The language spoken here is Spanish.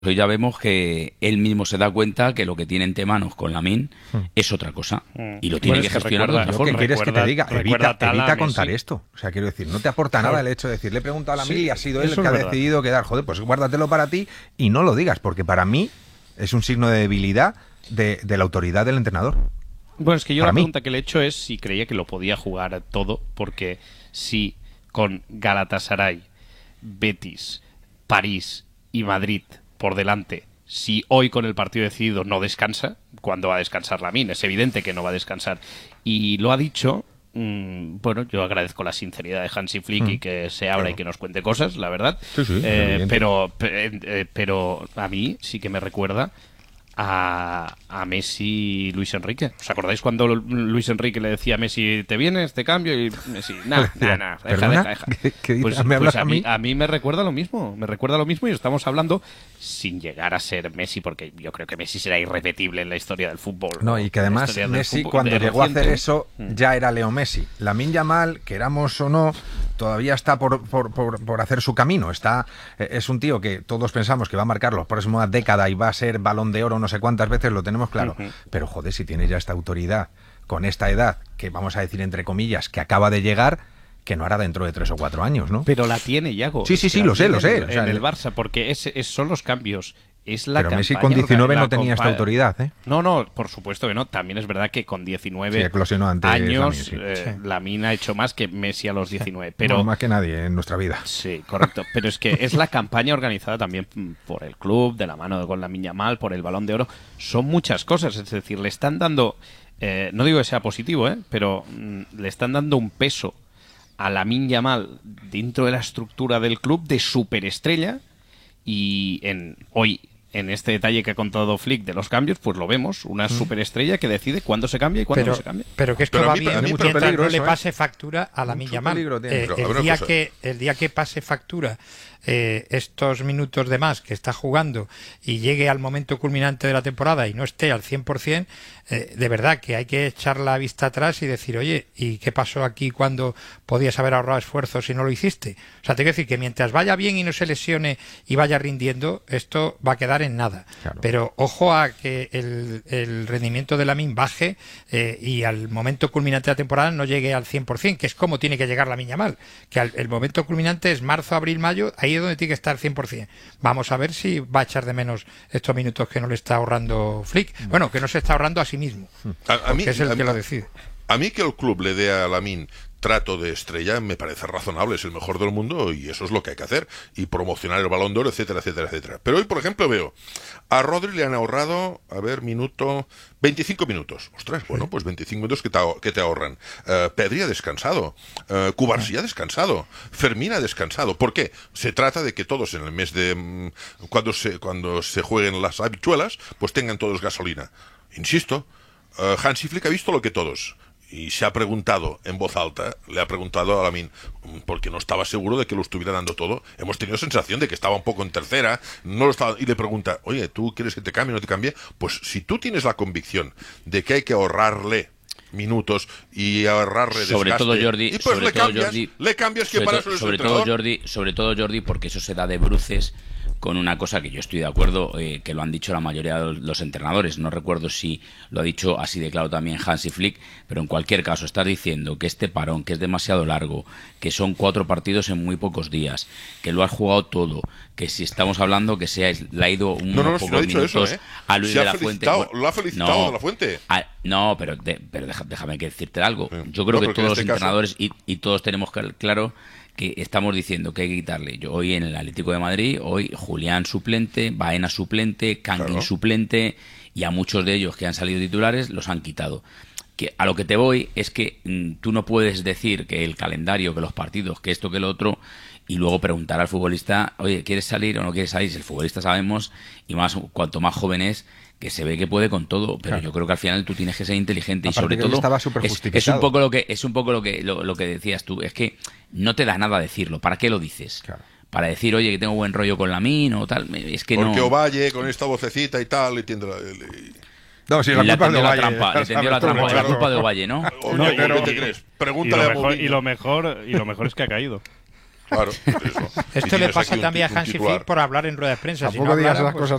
hoy ya vemos que él mismo se da cuenta que lo que tiene entre manos con Lamine es otra cosa y lo tiene Bueno, que es que gestionar de recuerda, otra Yo, forma. ¿qué quieres que te diga? recuerda Evita a contar Messi. esto. O sea, quiero decir, no te aporta nada el hecho de decir, le he preguntado a la Mil y ha sido él el eso que es ha verdad. decidido quedar. Joder, pues guárdatelo para ti y no lo digas, porque para mí es un signo de debilidad de la autoridad del entrenador. Bueno, es que yo Para la mí. pregunta que le he hecho es si creía que lo podía jugar todo, porque si con Galatasaray, Betis, París y Madrid por delante, si hoy con el partido decidido no descansa, ¿cuándo va a descansar Lamine? Es evidente que no va a descansar. Y lo ha dicho. Bueno, yo agradezco la sinceridad de Hansi Flick y que se abra y que nos cuente cosas, la verdad. Sí, sí, evidente. Pero a mí sí que me recuerda a Messi y Luis Enrique. ¿Os acordáis cuando Luis Enrique le decía a Messi, ¿te vienes, te cambio? Y Messi, nada, ¿Perdona? deja. ¿Qué dices? Pues, ¿Me hablas pues a mí? a mí me recuerda lo mismo, y estamos hablando sin llegar a ser Messi, porque yo creo que Messi será irrepetible en la historia del fútbol. No, y que En la además historia del Messi fútbol cuando de llegó a hacer reciente. eso ya era Leo Messi. Lamine Yamal, queramos o no, todavía está por hacer su camino. Es un tío que todos pensamos que va a marcar la próxima década y va a ser Balón de Oro no sé cuántas veces, lo tenemos claro. Pero joder, si tiene ya esta autoridad con esta edad, que vamos a decir entre comillas, que acaba de llegar, que no hará dentro de 3 o 4 años, ¿no? Pero la tiene, Yago. Sí, La lo sé. tiene O sea, En el Barça, porque son los cambios. Es la pero Messi campaña con 19 la no tenía esta autoridad, ¿eh? No, por supuesto que no. También es verdad que con 19 Sí, eclosionó antes años Lamine, sí. Lamine ha hecho más que Messi a los 19. Pero No, más que nadie en nuestra vida. sí, correcto. Pero es que es la campaña organizada también por el club, de la mano con Lamine Yamal, por el Balón de Oro. Son muchas cosas. Es decir, le están dando, no digo que sea positivo, pero le están dando un peso a Lamine Yamal dentro de la estructura del club de superestrella. Y hoy, en este detalle que ha contado Flick de los cambios, pues lo vemos, una superestrella que decide cuándo se cambia y cuándo no se cambia. Pero que esto Pero a va mí- bien a mí mucho mientras peligro no le eso, pase factura a la Mucho Yamal. peligro tiene. Pero, a ver una cosa. El día que pase factura estos minutos de más que está jugando y llegue al momento culminante de la temporada y no esté al 100%, de verdad que hay que echar la vista atrás y decir, oye, ¿y qué pasó aquí cuando podías haber ahorrado esfuerzos y no lo hiciste? O sea, te quiero decir que mientras vaya bien y no se lesione y vaya rindiendo, esto va a quedar en nada. Claro. Pero ojo a que el rendimiento de Lamine baje y al momento culminante de la temporada no llegue al 100%, que es como tiene que llegar Lamine Yamal, que el momento culminante es marzo, abril, mayo, ahí es donde tiene que estar 100%. Vamos a ver si va a echar de menos estos minutos que no le está ahorrando Flick. Bueno, que no se está ahorrando a sí mismo, A mí, que es el a que mí- lo decide. A mí que el club le dé a Lamine trato de estrella me parece razonable, es el mejor del mundo y eso es lo que hay que hacer, y promocionar el Balón de Oro, etcétera, etcétera, etcétera. Pero hoy, por ejemplo, veo a Rodri le han ahorrado, 25 minutos. Ostras, bueno, pues 25 minutos que te ahorran. Pedri ha descansado, Cubarsí ha descansado, Fermín ha descansado. ¿Por qué? Se trata de que todos en el mes de cuando se jueguen las habichuelas, pues tengan todos gasolina. Insisto, Hansi Flick ha visto lo que todos. Y se ha preguntado en voz alta, le ha preguntado a Lamine, porque no estaba seguro de que lo estuviera dando todo. Hemos tenido sensación de que estaba un poco en tercera, no lo estaba, y le pregunta, oye, ¿tú quieres que te cambie o no te cambie? Pues si tú tienes la convicción de que hay que ahorrarle minutos y ahorrarle Sobre desgaste, todo Jordi, y pues sobre le todo cambias, Jordi, le cambias que para eso es el sobre todo entrenador. Sobre todo Jordi, porque eso se da de bruces con una cosa que yo estoy de acuerdo, que lo han dicho la mayoría de los entrenadores. No recuerdo si lo ha dicho así de claro también Hansi Flick, pero en cualquier caso estás diciendo que este parón, que es demasiado largo, que son 4 partidos en muy pocos días, que lo has jugado todo, que si estamos hablando que le ha ido No, no, unos si pocos no ha dicho minutos eso, a Luis Se de ha la Fuente. felicitado, lo ha felicitado de la Fuente. No, pero déjame que decirte algo. Sí. Yo creo No, que porque todos en los este caso- entrenadores y todos tenemos claro que estamos diciendo que hay que quitarle. Yo hoy en el Atlético de Madrid, hoy Julián suplente, Baena suplente, Kangin Claro. suplente, y a muchos de ellos que han salido titulares los han quitado. Que a lo que te voy es que tú no puedes decir que el calendario, que los partidos, que esto, que lo otro, y luego preguntar al futbolista, oye, ¿quieres salir o no quieres salir? Si el futbolista sabemos, y más cuanto más joven es, que se ve que puede con todo, pero Claro. yo creo que al final tú tienes que ser inteligente y Aparte sobre que él todo estaba súper es justificado. un poco lo que decías tú, es que no te da nada decirlo, ¿para qué lo dices? Claro. Para decir, oye, que tengo buen rollo con Lamine o tal, es que Porque no. Ovalle con esta vocecita y tal, le tiende No, si Le la culpa es de tendió la Ovalle. trampa, le tendió la Tú, trampa, la claro. culpa de Ovalle, ¿no? Oye, No, ¿qué pero- te crees? Y Pregúntale lo a mejor, Mourinho. y lo mejor es que ha caído. Claro, por eso. Si Esto le tienes pasa aquí también a un Hansi titular. Flick por hablar en rueda de prensa. Si Tampoco no digas hablara, las pues, cosas